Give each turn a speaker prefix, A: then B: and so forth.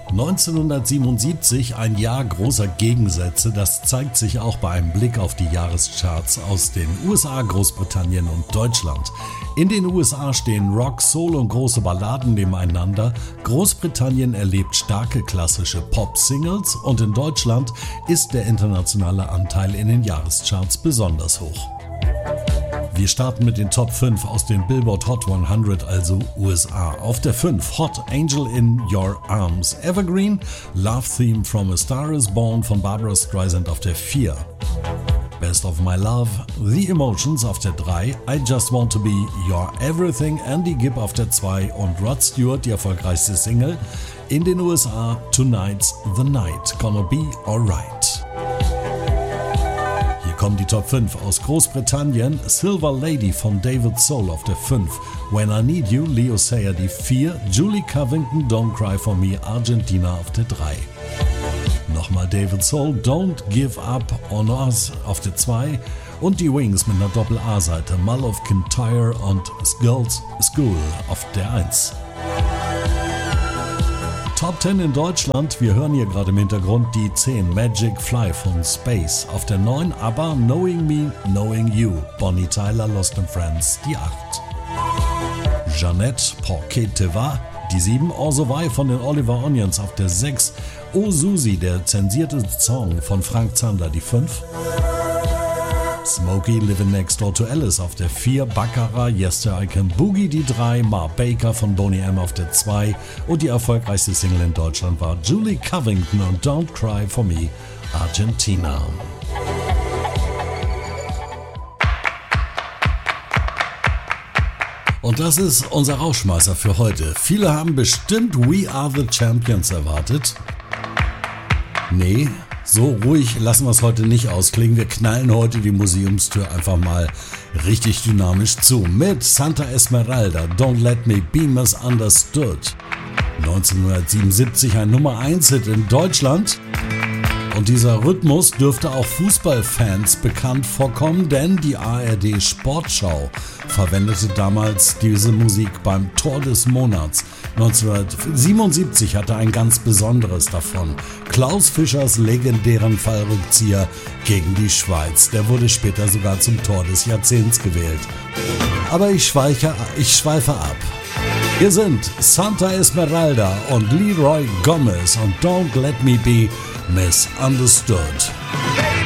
A: 1977, ein Jahr großer Gegensätze, das zeigt sich auch bei einem Blick auf die Jahrescharts aus den USA, Großbritannien und Deutschland. In den USA stehen Rock, Soul und große Balladen nebeneinander, Großbritannien erlebt starke klassische Pop-Singles und in Deutschland ist der internationale Anteil in den Jahrescharts besonders hoch. Wir starten mit den Top 5 aus den Billboard Hot 100, also USA. Auf der 5 Hot Angel in Your Arms, Evergreen, Love Theme from a Star is Born von Barbra Streisand auf der 4. Best of My Love, The Emotions auf der 3, I Just Want to Be Your Everything, Andy Gibb auf der 2 und Rod Stewart, die erfolgreichste Single. In den USA, Tonight's the Night, Gonna Be Alright. Kommen die Top 5 aus Großbritannien. Silver Lady von David Soul auf der 5. When I Need You, Leo Sayer die 4. Julie Covington, Don't Cry For Me, Argentina auf der 3. Nochmal David Soul, Don't Give Up On Us auf der 2. Und die Wings mit einer Doppel-A-Seite, Mull of Kintyre und Girls School auf der 1. Top 10 in Deutschland, wir hören hier gerade im Hintergrund die 10, Magic Fly von Space. Auf der 9 ABBA, Knowing Me, Knowing You, Bonnie Tyler, Lost and Friends, die 8. Jeanette, Porquet te va, die 7, Orsovai von den Oliver Onions auf der 6. Oh Susi, der zensierte Song von Frank Zander, die 5. Smokey, Living Next Door to Alice auf der 4, Baccarat, Yesterday I Can Boogie die 3, Mar Baker von Boney M auf der 2 und die erfolgreichste Single in Deutschland war Julie Covington und Don't Cry For Me, Argentina. Und das ist unser Rauschmeißer für heute. Viele haben bestimmt We Are The Champions erwartet. Nee, so ruhig lassen wir es heute nicht ausklingen. Wir knallen heute die Museumstür einfach mal richtig dynamisch zu. Mit Santa Esmeralda, Don't Let Me Be Misunderstood. 1977 ein Nummer 1 Hit in Deutschland. Und dieser Rhythmus dürfte auch Fußballfans bekannt vorkommen, denn die ARD Sportschau verwendete damals diese Musik beim Tor des Monats. 1977 hatte ein ganz besonderes davon. Klaus Fischers legendären Fallrückzieher gegen die Schweiz. Der wurde später sogar zum Tor des Jahrzehnts gewählt. Aber ich schweife ab. Hier sind Santa Esmeralda und Leroy Gomez und Don't Let Me Be Misunderstood.